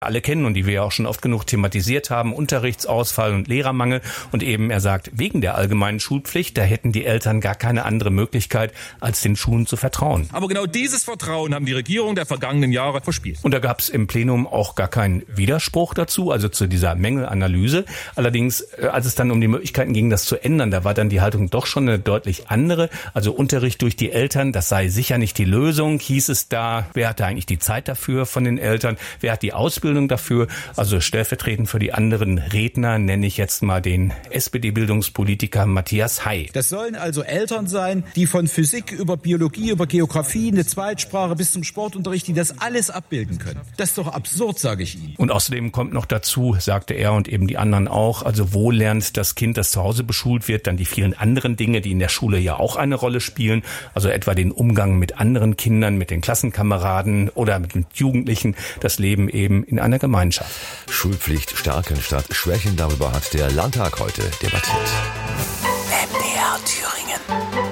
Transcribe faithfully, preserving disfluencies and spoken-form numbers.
alle kennen und die wir ja auch schon oft genug thematisiert haben, Unterrichtsausfall und Lehrermangel. Und eben, er sagt, wegen der allgemeinen Schulpflicht, da hätten die Eltern gar keine andere Möglichkeit, als den Schulen zu vertrauen. Aber genau dieses Vertrauen haben die Regierungen der vergangenen Jahre verspielt. Und da gab es im Plenum auch gar keinen Widerspruch dazu, also zu dieser Mängelanalyse. Allerdings, als es dann um die Möglichkeiten ging, das zu ändern, da war dann die Haltung doch schon eine deutlich andere. Also Unterricht durch die Eltern, das sei sicher nicht die Lösung, hieß es da. Wer hatte eigentlich die Zeit dafür von den Eltern? Wer hat die Ausbildung dafür? Also stellvertretend für die anderen Redner nenne ich jetzt mal den S P D-Bildungspolitiker Matthias Hay. Das sollen also Eltern sein, die von Physik über Biologie, über Geografie, eine Zweitsprache bis zum Sportunterricht, die das alles abbilden können. Das ist doch absurd, sage ich Ihnen. Und außerdem kommt noch dazu, sagte er und eben die anderen auch, also wo lernt das Kind, das zu Hause beschult wird, dann die vielen anderen Dinge, die in der Schule ja auch eine Rolle spielen, also etwa den Umgang mit anderen Kindern, mit den Klassenkameraden oder mit Jugendlichen, das Leben eben in einer Gemeinschaft. Schulpflicht stärken statt schwächen, darüber hat der Landtag heute debattiert. M D R Thüringen.